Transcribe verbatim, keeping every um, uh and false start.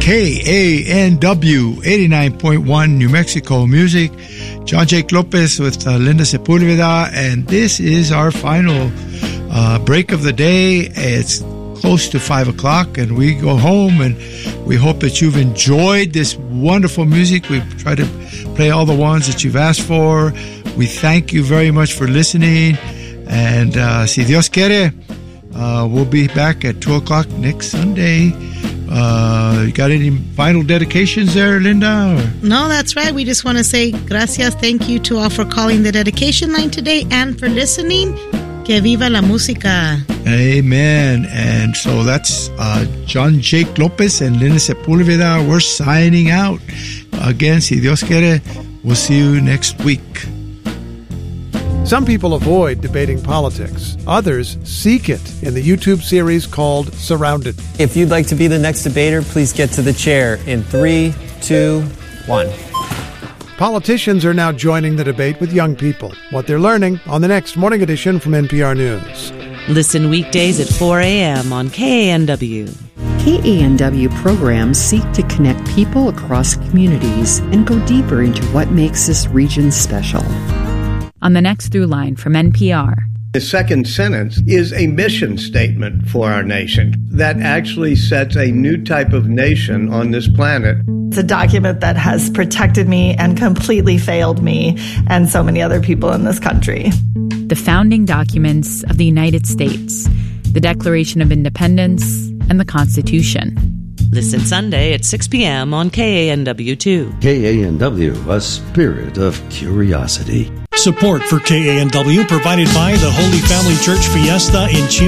K A N W eighty-nine point one New Mexico Music. John Jake Lopez with uh, Linda Sepulveda, and this is our final uh, break of the day. It's close to five o'clock, and we go home, and we hope that you've enjoyed this wonderful music. We've tried to play all the ones that you've asked for. We thank you very much for listening, and uh, si Dios quiere, uh, we'll be back at two o'clock next Sunday. Uh, you got any final dedications there, Linda? Or? No, that's right. We just want to say gracias, thank you to all for calling the dedication line today and for listening. Que viva la música. Amen. And so that's uh, John Jake Lopez and Linda Sepulveda. We're signing out. Again, si Dios quiere, we'll see you next week. Some people avoid debating politics. Others seek it in the YouTube series called Surrounded. If you'd like to be the next debater, please get to the chair in three, two, one. Politicians are now joining the debate with young people. What they're learning on the next Morning Edition from N P R News. Listen weekdays at four a.m. on K A N W. K A N W programs seek to connect people across communities and go deeper into what makes this region special. On the next Through Line from N P R. The second sentence is a mission statement for our nation that actually sets a new type of nation on this planet. It's a document that has protected me and completely failed me and so many other people in this country. The founding documents of the United States, the Declaration of Independence, and the Constitution. Listen Sunday at six p.m. on K A N W two. K A N W, a spirit of curiosity. Support for K A N W provided by the Holy Family Church Fiesta in Chile.